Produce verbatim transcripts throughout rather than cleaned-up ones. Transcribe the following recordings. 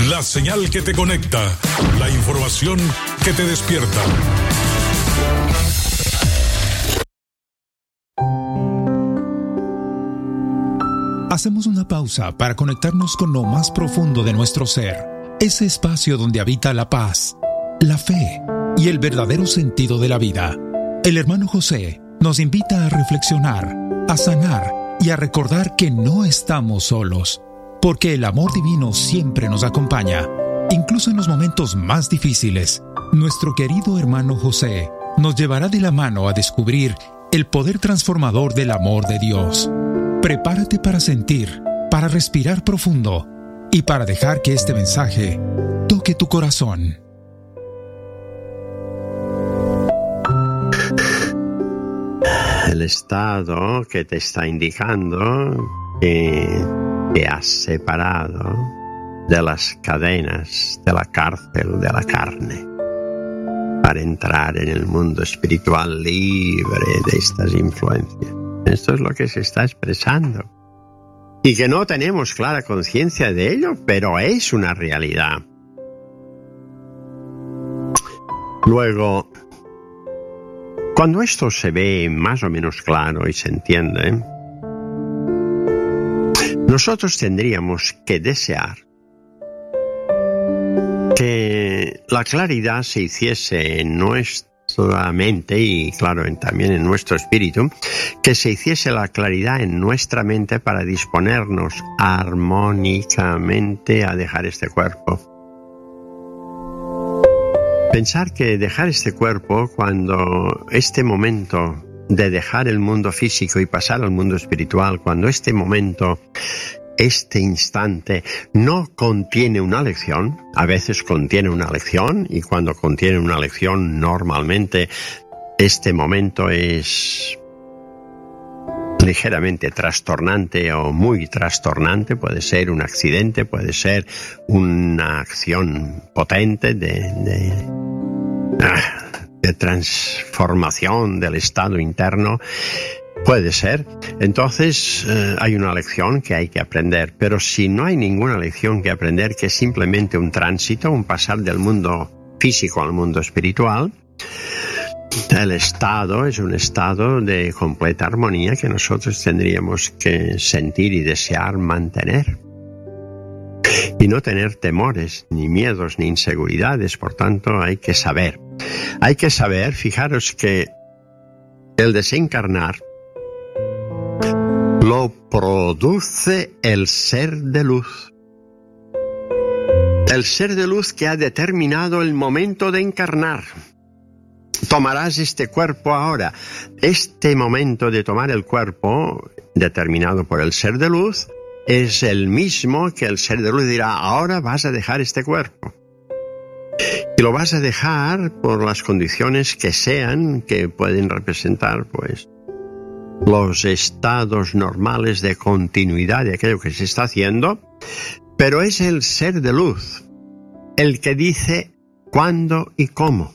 La señal que te conecta, la información que te despierta. Hacemos una pausa para conectarnos con lo más profundo de nuestro ser, ese espacio donde habita la paz, la fe y el verdadero sentido de la vida. El hermano José nos invita a reflexionar, a sanar y a recordar que no estamos solos, porque el amor divino siempre nos acompaña, incluso en los momentos más difíciles. Nuestro querido hermano José nos llevará de la mano a descubrir el poder transformador del amor de Dios. Prepárate para sentir, para respirar profundo y para dejar que este mensaje toque tu corazón. El estado que te está indicando que te has separado de las cadenas de la cárcel de la carne para entrar en el mundo espiritual libre de estas influencias. Esto es lo que se está expresando. Y que no tenemos clara conciencia de ello, pero es una realidad. Luego, cuando esto se ve más o menos claro y se entiende, nosotros tendríamos que desear que la claridad se hiciese en nuestra mente y, claro, en, también en nuestro espíritu, que se hiciese la claridad en nuestra mente para disponernos armónicamente a dejar este cuerpo. Pensar que dejar este cuerpo, cuando este momento de dejar el mundo físico y pasar al mundo espiritual, cuando este momento, este instante no contiene una lección, a veces contiene una lección, y cuando contiene una lección, normalmente este momento es ligeramente trastornante o muy trastornante. Puede ser un accidente, puede ser una acción potente de, de, de transformación del estado interno. Puede ser. Entonces eh, hay una lección que hay que aprender, pero si no hay ninguna lección que aprender, que es simplemente un tránsito, un pasar del mundo físico al mundo espiritual, el estado es un estado de completa armonía que nosotros tendríamos que sentir y desear mantener. Y no tener temores, ni miedos, ni inseguridades. Por tanto, hay que saber. Hay que saber, fijaros que el desencarnar lo produce el ser de luz. El ser de luz que ha determinado el momento de encarnar. Tomarás este cuerpo ahora. Este momento de tomar el cuerpo, determinado por el ser de luz, es el mismo que el ser de luz dirá: ahora vas a dejar este cuerpo. Y lo vas a dejar por las condiciones que sean, que pueden representar, pues, los estados normales de continuidad de aquello que se está haciendo, pero es el ser de luz el que dice cuándo y cómo.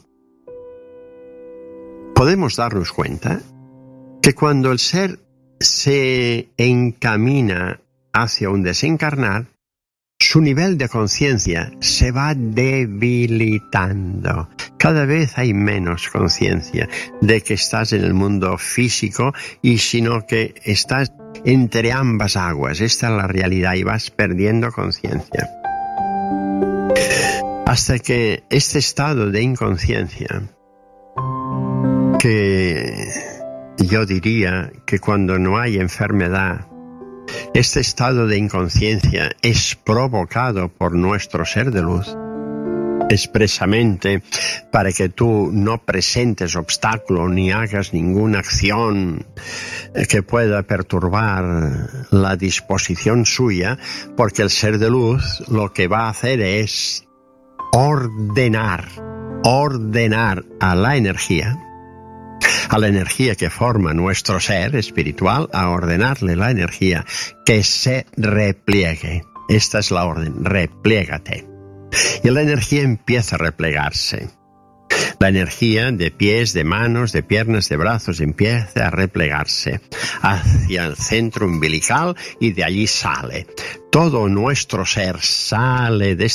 Podemos darnos cuenta que cuando el ser se encamina hacia un desencarnar, su nivel de conciencia se va debilitando. Cada vez hay menos conciencia de que estás en el mundo físico, y sino que estás entre ambas aguas. Esta es la realidad, y vas perdiendo conciencia. Hasta que este estado de inconsciencia, que yo diría que cuando no hay enfermedad, este estado de inconsciencia es provocado por nuestro ser de luz, expresamente para que tú no presentes obstáculo ni hagas ninguna acción que pueda perturbar la disposición suya, porque el ser de luz lo que va a hacer es ordenar, ordenar a la energía, a la energía que forma nuestro ser espiritual, a ordenarle la energía que se repliegue. Esta es la orden: repliégate. Y la energía empieza a replegarse. La energía de pies, de manos, de piernas, de brazos empieza a replegarse hacia el centro umbilical, y de allí sale. Todo nuestro ser sale de